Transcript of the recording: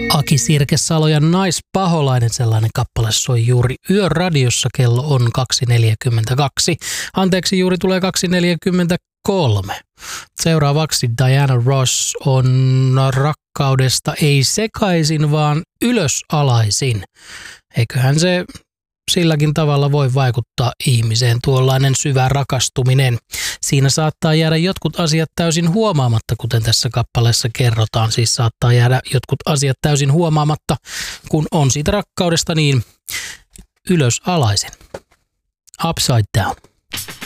Aki Sirkesalo ja Naispaholainen, sellainen kappale soi juuri Yöradiossa, kello on 2.42. Anteeksi, juuri tulee 2.43. Seuraavaksi Diana Ross on rakkaudesta ei sekaisin, vaan ylösalaisin. Eiköhän se silläkin tavalla voi vaikuttaa ihmiseen, tuollainen syvä rakastuminen. Siinä saattaa jäädä jotkut asiat täysin huomaamatta, kuten tässä kappaleessa kerrotaan. Siis saattaa jäädä jotkut asiat täysin huomaamatta, kun on siitä rakkaudesta niin ylösalaisin. Upside down.